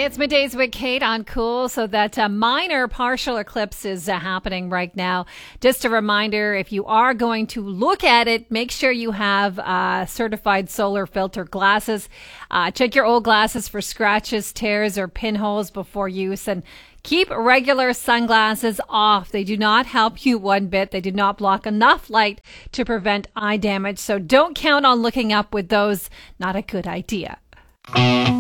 It's middays with Kate on Cool. So that minor partial eclipse is happening right now. Just a reminder, if you are going to look at it, make sure you have certified solar filter glasses. Check your old glasses for scratches, tears, or pinholes before use. And keep regular sunglasses off. They do not help you one bit. They do not block enough light to prevent eye damage. So don't count on looking up with those. Not a good idea.